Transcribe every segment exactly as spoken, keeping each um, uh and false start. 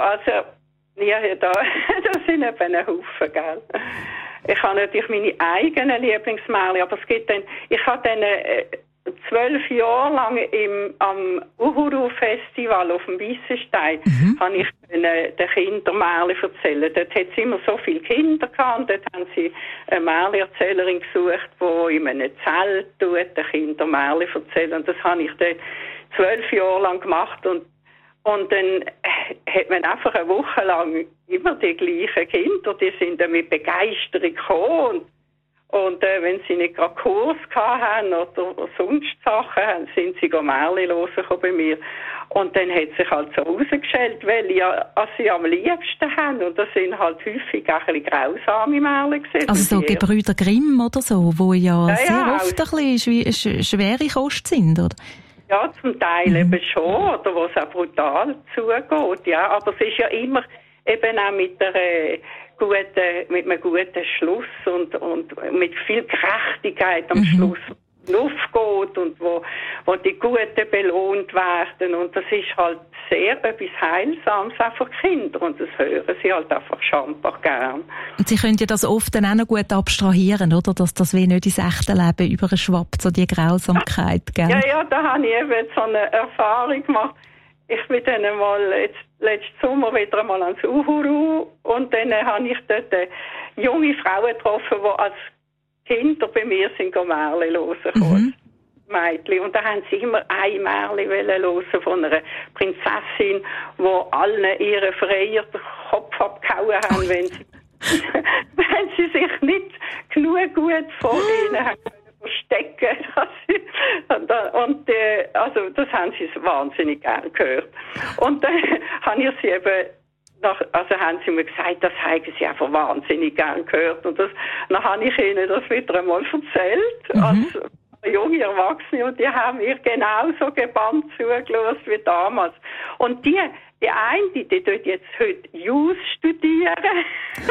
also, ja, da, das sind eben ein Haufen, gell. Ich habe natürlich meine eigenen Lieblingsmärchen, aber es gibt dann, ich habe dann äh, zwölf Jahre lang im, am Uhuru-Festival auf dem Weissenstein mhm. habe ich den, den Kindern Märchen erzählt. Dort hat es immer so viele Kinder gehabt und dort haben sie eine Märchenerzählerin gesucht, die in einem Zelt tut, den Kindern Märchen erzählen. Und das habe ich dann zwölf Jahre lang gemacht und Und dann hat man einfach eine Woche lang immer die gleichen Kinder, die sind dann mit Begeisterung gekommen. Und, und äh, wenn sie nicht gerade Kurs hatten oder sonst Sachen haben, sind sie Märchen hören bei mir. Und dann hat sich halt so herausgestellt, weil ja, was sie am liebsten haben. Und das sind halt häufig auch ein bisschen grausame Märchen gewesen. Also so Gebrüder Grimm oder so, wo ja, ja sehr ja, oft ein bisschen sch- schwere Kost sind, oder? Ja, zum Teil mhm. eben schon, oder wo es auch brutal zugeht, ja. Aber es ist ja immer eben auch mit einer guten, mit einem guten Schluss und, und mit viel Gerechtigkeit am mhm. Schluss aufgeht und wo, wo die Guten belohnt werden. Und das ist halt sehr etwas Heilsames auch für Kinder und das hören sie halt einfach scheinbar gern. Und sie können ja das oft dann auch noch gut abstrahieren, oder? Dass das wie nicht ins echte Leben überschwappt, so die Grausamkeit, gell? Ja, ja, da habe ich eben so eine Erfahrung gemacht. Ich bin dann einmal jetzt, letzten Sommer wieder einmal ans Uhuru und dann habe ich dort junge Frauen getroffen, die als Kinder bei mir sind Märchen hören. Mhm. Mädchen. Und da haben sie immer ein Märchen hören von einer Prinzessin, wo allen ihre Freier den Kopf abgehauen haben, wenn sie, wenn sie sich nicht genug gut vor ihnen haben verstecken. und und äh, also das haben sie wahnsinnig gern gehört. Und dann äh, habe ich sie eben Nach, also haben sie mir gesagt, das haben sie einfach wahnsinnig gern gehört. Und das, dann habe ich ihnen das wieder einmal erzählt, mhm. als junge Erwachsene. Und die haben mir genauso gebannt zugelassen wie damals. Und die, die eine, die tut jetzt heute Jus studieren.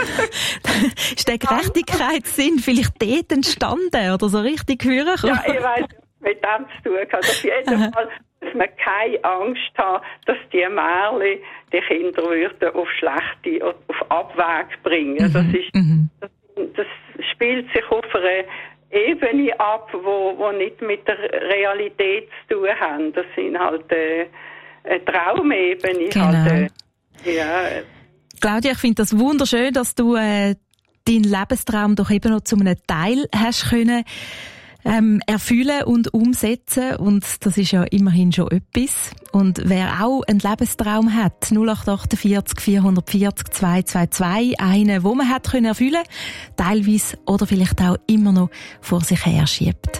Ist der Gerechtigkeitssinn vielleicht dort entstanden oder so richtig hören? Ja, ich weiss, mit dem zu tun hat. Auf jeden Fall dass man keine Angst hat, dass die Märchen die Kinder würden auf schlechte, auf Abweg bringen. Mhm. Das ist, das, das spielt sich auf einer Ebene ab, wo, wo nicht mit der Realität zu tun haben. Das sind halt äh, eine Traumebene. Genau. Halt, äh, ja. Claudia, ich finde das wunderschön, dass du äh, deinen Lebenstraum doch eben noch zu einem Teil hast können Ähm, erfüllen und umsetzen und das ist ja immerhin schon etwas. Und wer auch einen Lebenstraum hat, null acht acht vier vier vier vier zwei zwei zwei, einen, den man hat können erfüllen, teilweise oder vielleicht auch immer noch vor sich her schiebt.